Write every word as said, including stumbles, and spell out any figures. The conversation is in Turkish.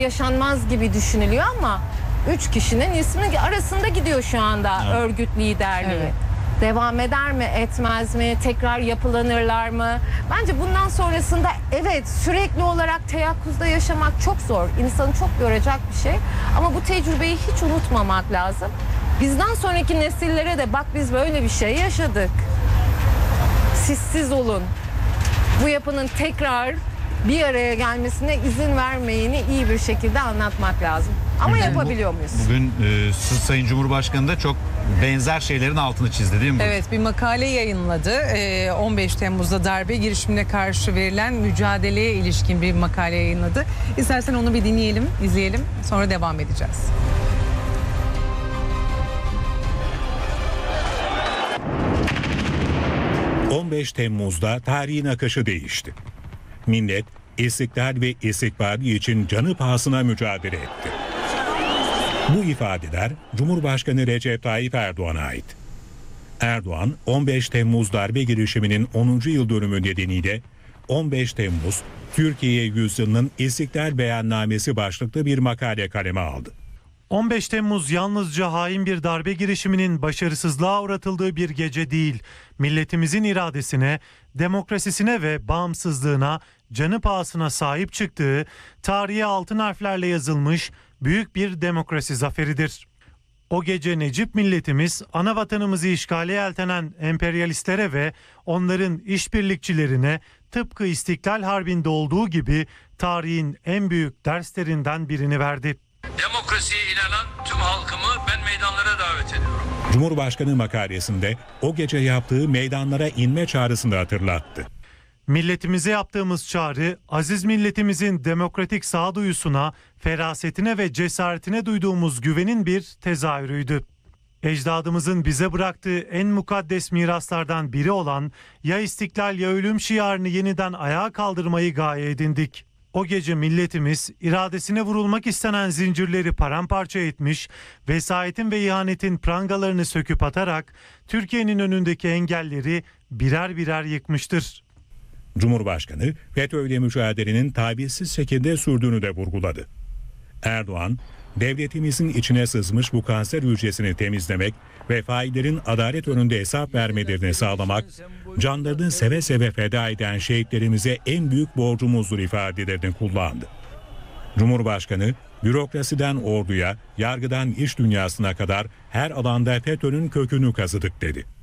yaşanmaz gibi düşünülüyor ama üç kişinin ismi arasında gidiyor şu anda evet. örgüt liderliği. Evet. Devam eder mi, etmez mi, tekrar yapılanırlar mı? Bence bundan sonrasında evet sürekli olarak teyakkuzda yaşamak çok zor. İnsanı çok yoracak bir şey. Ama bu tecrübeyi hiç unutmamak lazım. Bizden sonraki nesillere de bak biz böyle bir şey yaşadık. Siz olun. Bu yapının tekrar bir araya gelmesine izin vermeyeni iyi bir şekilde anlatmak lazım. Ama yani yapabiliyor muyuz? Bugün e, Sayın Cumhurbaşkanı da çok benzer şeylerin altını çizdi değil mi? Evet, bir makale yayınladı. E, on beş Temmuz'da darbe girişimine karşı verilen mücadeleye ilişkin bir makale yayınladı. İstersen onu bir dinleyelim, izleyelim. Sonra devam edeceğiz. on beş Temmuz'da tarihin akışı değişti. Millet, istiklal ve istikbali için canı pahasına mücadele etti. Bu ifadeler Cumhurbaşkanı Recep Tayyip Erdoğan'a ait. Erdoğan, on beş Temmuz darbe girişiminin onuncu yıl dönümü nedeniyle on beş Temmuz Türkiye Yüzyılının İstiklal Beyannamesi başlıklı bir makale kaleme aldı. on beş Temmuz yalnızca hain bir darbe girişiminin başarısızlığa uğratıldığı bir gece değil, milletimizin iradesine, demokrasisine ve bağımsızlığına canı pahasına sahip çıktığı, tarihe altın harflerle yazılmış büyük bir demokrasi zaferidir. O gece Necip milletimiz, ana vatanımızı işgale yeltenen emperyalistlere ve onların işbirlikçilerine tıpkı İstiklal Harbi'nde olduğu gibi tarihin en büyük derslerinden birini verdi. Demokrasiye inanan tüm halkımı ben meydanlara davet ediyorum. Cumhurbaşkanı makalesinde o gece yaptığı meydanlara inme çağrısını hatırlattı. Milletimize yaptığımız çağrı, aziz milletimizin demokratik sağduyusuna, ferasetine ve cesaretine duyduğumuz güvenin bir tezahürüydü. Ecdadımızın bize bıraktığı en mukaddes miraslardan biri olan ya istiklal ya ölüm şiarını yeniden ayağa kaldırmayı gaye edindik. O gece milletimiz iradesine vurulmak istenen zincirleri paramparça etmiş, vesayetin ve ihanetin prangalarını söküp atarak Türkiye'nin önündeki engelleri birer birer yıkmıştır. Cumhurbaşkanı FETÖ'yle mücadelenin tavizsiz şekilde sürdüğünü de vurguladı. Erdoğan, devletimizin içine sızmış bu kanser hücresini temizlemek ve faillerin adalet önünde hesap vermelerini sağlamak, canlarını seve seve feda eden şehitlerimize en büyük borcumuzdur ifadelerini kullandı. Cumhurbaşkanı, bürokrasiden orduya, yargıdan iş dünyasına kadar her alanda FETÖ'nün kökünü kazıdık dedi.